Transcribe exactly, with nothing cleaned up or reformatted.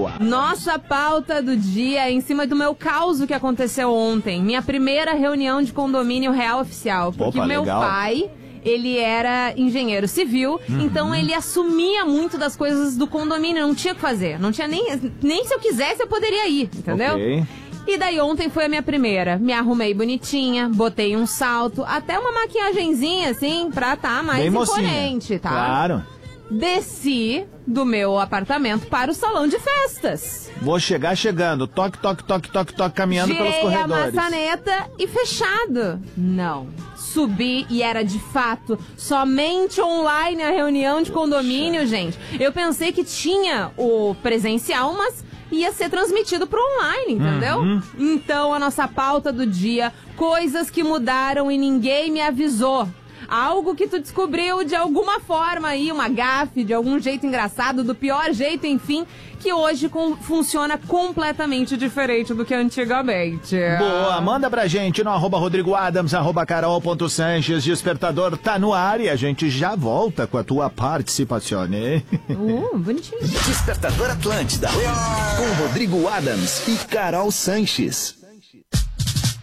Rodrigo Adams. Nossa pauta do dia é em cima do meu caos que aconteceu ontem. Minha primeira reunião de condomínio real oficial. Porque Opa, meu legal. pai... ele era engenheiro civil, uhum. então ele assumia muito das coisas do condomínio, não tinha o que fazer. Não tinha nem, nem se eu quisesse eu poderia ir, entendeu? Ok. E daí ontem foi a minha primeira. Me arrumei bonitinha, botei um salto, até uma maquiagenzinha assim, pra tá mais Bem imponente, tá? Claro. Desci do meu apartamento para o salão de festas. Vou chegar chegando, toque, toque, toque, toque, toque, caminhando Girei pelos corredores. a maçaneta e fechado. Não. Subi e era de fato somente online a reunião de condomínio, Poxa. gente. Eu pensei que tinha o presencial, mas ia ser transmitido pro online, entendeu? Uhum. Então a nossa pauta do dia, coisas que mudaram e ninguém me avisou. Algo que tu descobriu de alguma forma aí, uma gafe, de algum jeito engraçado, do pior jeito, enfim, que hoje com, funciona completamente diferente do que antigamente. Boa, manda pra gente no arroba Rodrigo Adams, arroba Carol ponto Sanches, Despertador tá no ar e a gente já volta com a tua participação, né? Uh, bonitinho. Despertador Atlântida, com Rodrigo Adams e Carol Sanches.